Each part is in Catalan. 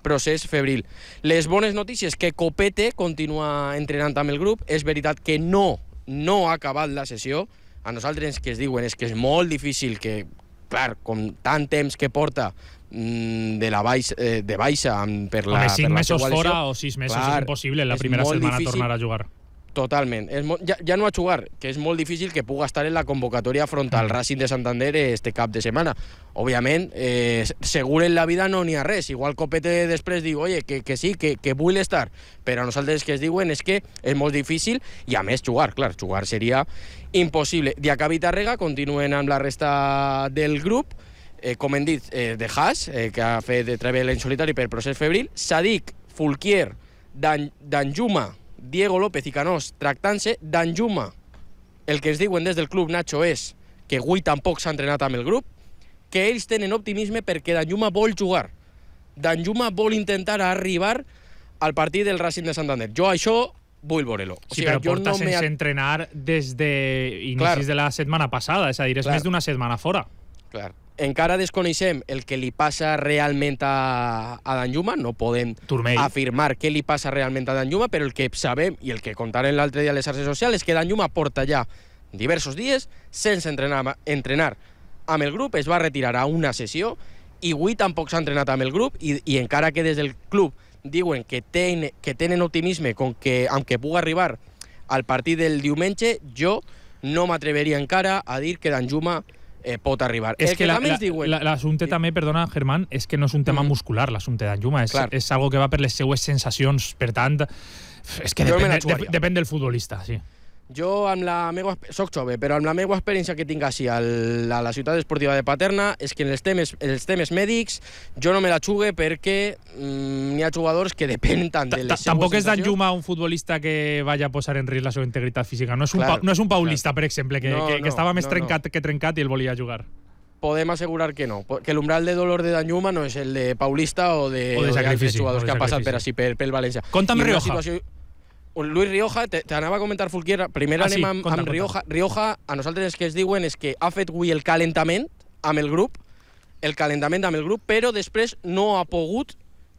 procés febril. Les bones notícies que Copete continua entrenant amb el grup. És veritat que no ha acabat la sessió. A nosaltres que es diuen és que és molt difícil que, clar, com tant temps que porta de baixa per la... Home, 5 mesos fora o 6 mesos és impossible en la primera setmana tornar a jugar. Totalment. Ja no a jugar, que és molt difícil que puga estar en la convocatòria front al Racing de Santander este cap de setmana. Òbviament, segur en la vida no n'hi ha res. Igual Copete després diu, oye, que sí, que vull estar. Però a nosaltres que es diuen és que és molt difícil i a més jugar, clar, jugar seria impossible. Diacab i Tàrrega continuen amb la resta del grup. Com hem dit, de Haas, que ha fet treball en solitari per procés febril. Sadik, Fulquier, Danjuma, Diego López i Canós tractant-se. Danjuma, el que es diuen des del club, Nacho, és que avui tampoc s'ha entrenat amb el grup, que ells tenen optimisme perquè Danjuma vol jugar. Danjuma vol intentar arribar al partit del Racing de Santander. Jo això vull veure-lo. Sí, però porta sense entrenar des d'inicis de la setmana passada, és a dir, és més d'una setmana fora. Clar. Encara desconeixem el que li passa realment a Danjuma, no podem afirmar què li passa realment a Danjuma, però el que sabem i el que contaren l'altre dia a les xarxes socials és que Danjuma porta ja diversos dies sense entrenar amb el grup, es va retirar a una sessió i avui tampoc s'ha entrenat amb el grup i encara que des del club diuen que tenen optimisme amb que pugui arribar al partit del diumenge, jo no m'atreveria encara a dir que Danjuma pot arribar. És que l'assumpte també, perdona, Germán, és que no és un tema muscular, l'assumpte d'Danjuma, és algo que va per les seues sensacions, per tant, és que depèn del futbolista, sí. Jo, soc jove, però amb la meva experiència que tinc així a la ciutat esportiva de Paterna és que en els temes mèdics jo no me la jugue perquè n'hi ha jugadors que depenen tant de les seues Tampoc és Danjuma un futbolista que vaya a posar en risc la seva integritat física. No és un Paulista, per exemple, que estava més trencat que trencat i el volia jugar. Podem assegurar que no, que l'umbral de dolor de Danjuma no és el de Paulista o de jugadors que han passat per així, pel València. Compta'm Rioja. Luis Rioja, t'anava a comentar, Fulquier, primer anem amb Rioja. Rioja, a nosaltres que es diuen és que ha fet avui el calentament amb el grup, però després no ha pogut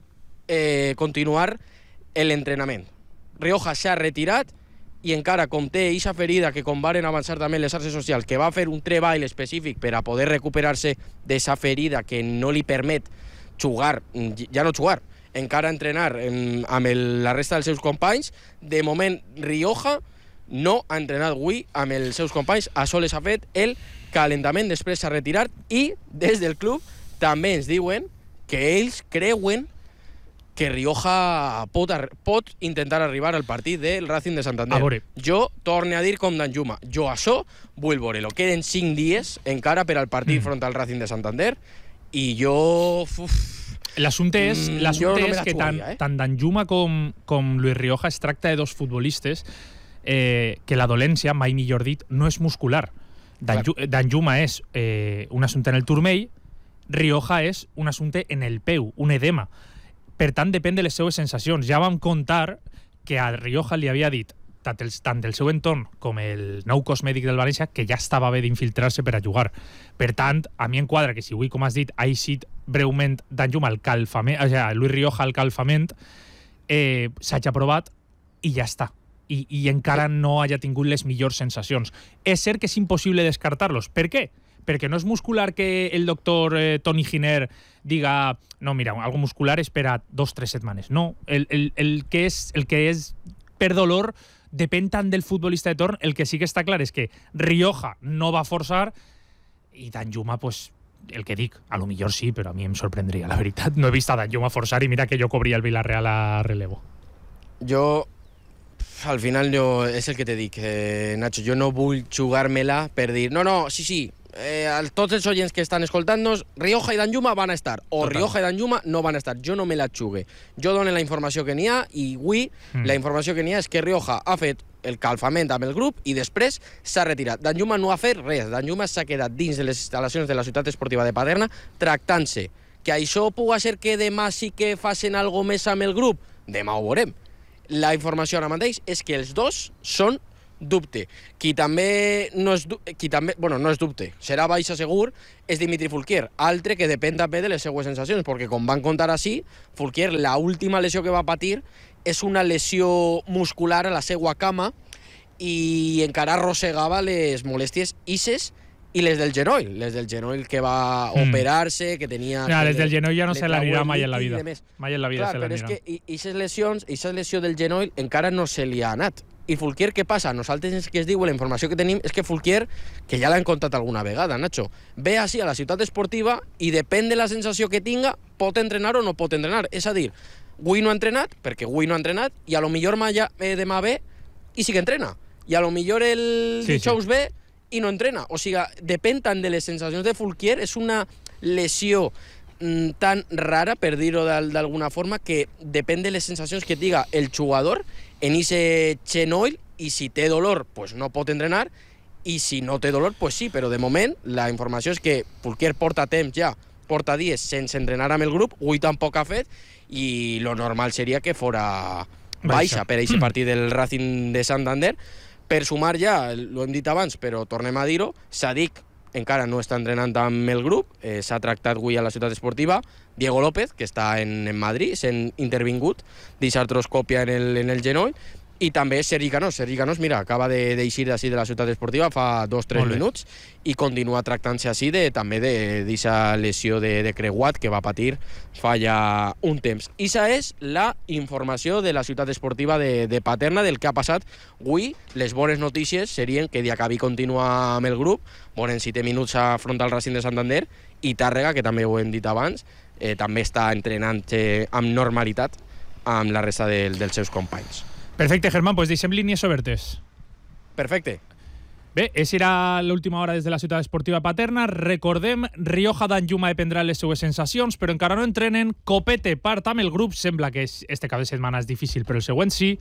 continuar l'entrenament. Rioja s'ha retirat i encara com té eixa ferida que com varen avançar també les xarxes socials, que va fer un treball específic per a poder recuperar-se d'eixa ferida que no li permet jugar, ja no jugar, encara entrenar amb la resta dels seus companys. De moment, Rioja no ha entrenat avui amb els seus companys, a soles ha fet el calentament, després s'ha retirat i des del club també ens diuen que ells creuen que Rioja pot intentar arribar al partit del Racing de Santander. Jo torno a dir com Danjuma, jo això vull veure-lo. Queden 5 dies encara per al partit front al Racing de Santander i jo... L'assumpte és que tant Danjuma com Luis Rioja es tracta de dos futbolistes que la dolència, mai millor dit, no és muscular. Danjuma és un assumpte en el turmell, Rioja és un assumpte en el peu, un edema. Per tant, depèn de les seues sensacions. Ja vam contar que a Rioja li havia dit tant del seu entorn com el nou cos mèdic del València que ja estava bé d'infiltrar-se per a jugar. Per tant, a mi em quadra que si avui, com has dit, ha eixit breument Danjuma al calfament, Luis Rioja al calfament, s'hagi aprovat i ja està. I encara no hagi tingut les millors sensacions. És cert que és impossible descartar-los. Per què? Perquè no és muscular que el doctor Toni Giner diga no, mira, algo muscular és per a 2-3 setmanes. No, el que és per dolor depèn tant del futbolista de torn. El que sí que està clar és que Rioja no va forçar i Danjuma, pues, el que dic, a lo millor sí, però a mi em sorprendria, la veritat. No he vist a Danjuma forçar i mira que jo cobria el Villarreal a relevo. Jo, al final, és el que te dic, Nacho, jo no vull jugar-me-la per dir, sí, tots els oients que estan escoltant-nos, Rioja i Danjuma van a estar, o Rioja i Danjuma no van a estar. Jo no me la jugue. Jo dono la informació que n'hi ha i avui la informació que n'hi ha és que Rioja ha fet el calfament amb el grup i després s'ha retirat. Danjuma no ha fet res. Danjuma s'ha quedat dins de les instal·lacions de la ciutat esportiva de Paterna tractant-se. Que això pugui ser que demà sí que facin alguna més amb el grup? Demà ho veurem. La informació ara mateix és que els dos són dubte. Qui també no és dubte, serà baixa segur, és Dimitri Foulquier, altre que depèn també de les seues sensacions, perquè com van contar així, Foulquier, l'última lesió que va patir és una lesió muscular a la seva cama i encara arrossegava les molèsties ixes i les del genoll que va operar-se, que tenia... les del genoll ja no se l'anirà mai en la vida. Mai en la vida se l'anirà. Però és que aquesta lesió del genoll encara no se li ha anat. I Foulquier, què passa? Nosaltres que es diu, la informació que tenim és que Foulquier, que ja l'hem contat alguna vegada, Nacho, ve així a la ciutat esportiva i depèn de la sensació que tinga, pot entrenar o no pot entrenar. És a dir, avui no ha entrenat, perquè avui no ha entrenat, i a lo millor demà ve i sí que entrena. I a lo millor el dijous ve i no entrena. O sigui, depèn tant de les sensacions de Foulquier, és una lesió tan rara, per dir-ho d'alguna forma, que depèn de les sensacions que diga el jugador en ese genoll, i si té dolor, pues no pot entrenar, i si no té dolor, pues sí, però de moment la informació és que Foulquier porta temps ja, porta dies sense entrenar amb el grup, avui tampoc ha fet, i lo normal seria que fora baixa per aquest partit del Racing de Santander. Per sumar ja, ho hem dit abans, però tornem a dir-ho, Sadik encara no està entrenant amb el grup, s'ha tractat avui a la ciutat esportiva, Diego López, que està en Madrid, sent intervingut d'artroscòpia en el genoll, i també Sergi Canós. Sergi Canós, mira, acaba d'eixir d'ací de la ciutat esportiva fa 2-3 minuts i continua tractant-se així també d'aquesta lesió de creuat que va patir fa ja un temps. Ixa és la informació de la ciutat esportiva de Paterna del que ha passat avui. Les bones notícies serien que Diacabí continua amb el grup, veurem si té minuts afront al Racing de Santander, i Tàrrega, que també ho hem dit abans, també està entrenant amb normalitat amb la resta dels seus companys. Perfecte, Germán, pues deixem línies obertes. Perfecte. Bé, és era l'última hora des de la ciutat esportiva Paterna. Recordem, Rioja d'Anjuma prendrà les seues sensacions, però encara no entrenen. Copete part amb el grup, sembla que este cap de setmana és difícil, però el següent sí.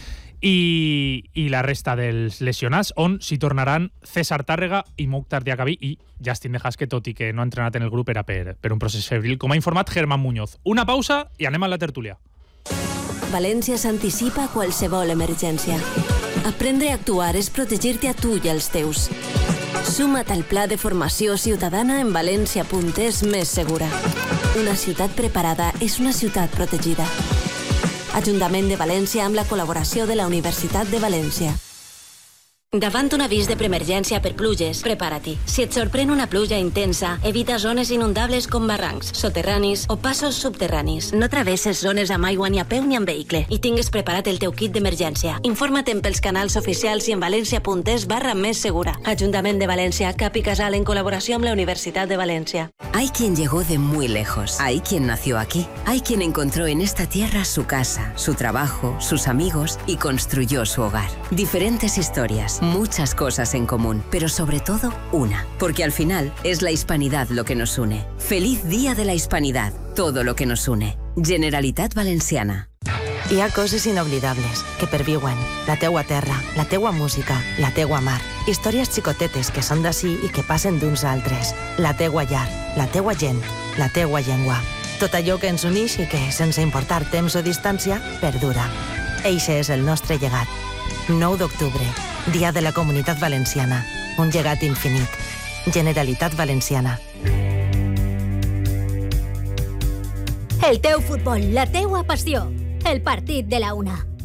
I la resta dels lesionats, on s'hi tornaran César Tàrrega i Mukhtar Diacabí i Justin Dejas, que tot i que no ha entrenat en el grup era per un procés febril, com ha informat Germán Muñoz. Una pausa i anem a la tertúlia. València s'anticipa a qualsevol emergència. Aprendre a actuar és protegir-te a tu i als teus. Suma't al pla de formació ciutadana en València.es més segura. Una ciutat preparada és una ciutat protegida. Ajuntament de València amb la col·laboració de la Universitat de València. Davant un avís de preemergència per pluges, prepara-t'hi. Si et sorprèn una pluja intensa, evita zones inundables com barrancs, soterranis o passos subterranis. No travesses zones amb aigua ni a peu ni amb vehicle i tingues preparat el teu kit d'emergència. Informa't pels canals oficials i en valencia.es/més segura. Ajuntament de València, Cap i Casal en colaboració amb la Universitat de València. Hay quien llegó de muy lejos, hay quien nació aquí, hay quien encontró en esta tierra su casa, su trabajo, sus amigos y construyó su hogar. Diferentes historias, muchas cosas en común, pero sobre todo una, porque al final es la hispanidad lo que nos une. Feliz Día de la Hispanidad, todo lo que nos une. Generalitat Valenciana. Hi ha coses inoblidables que perviuen. La teua terra, la teua música, la teua mar. Històries xicotetes que són d'ací i que passen d'uns a altres. La teua llar, la teua gent, la teua llengua. Tot allò que ens uneix i que, sense importar temps o distància, perdura. Eixe és el nostre llegat. 9 d'octubre, Dia de la Comunitat Valenciana. Un llegat infinit. Generalitat Valenciana. El teu futbol, la teua passió. El partit de la una.